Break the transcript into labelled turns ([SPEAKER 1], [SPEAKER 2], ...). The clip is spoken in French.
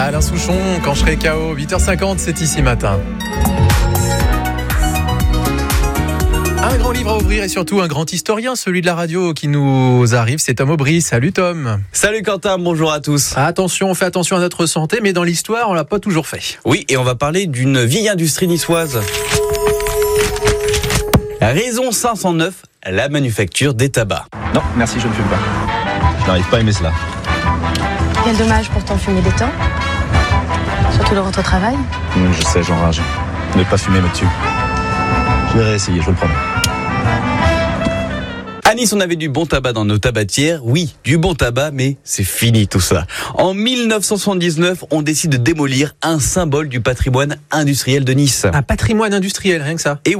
[SPEAKER 1] Alain Souchon, quand je serai KO, 8h50, c'est ici matin. Un grand livre à ouvrir et surtout un grand historien, celui de la radio qui nous arrive, c'est Tom Aubry. Salut Tom.
[SPEAKER 2] Salut Quentin, bonjour à tous.
[SPEAKER 1] Attention, on fait attention à notre santé, mais dans l'histoire, on l'a pas toujours fait.
[SPEAKER 2] Oui, et on va parler d'une vieille industrie niçoise. Raison 509, la manufacture des tabacs.
[SPEAKER 3] Non, merci, je ne fume pas. Je n'arrive pas à aimer cela.
[SPEAKER 4] Quel dommage pourtant fumer des temps. Surtout dans votre travail.
[SPEAKER 3] Je sais, j'enrage. Ne pas fumer me tue. Je vais réessayer, je vous le promets.
[SPEAKER 2] À Nice, on avait du bon tabac dans nos tabatières. Oui, du bon tabac, mais c'est fini tout ça. En 1979, on décide de démolir un symbole du patrimoine industriel de Nice.
[SPEAKER 1] Un patrimoine industriel, rien que ça.
[SPEAKER 2] Et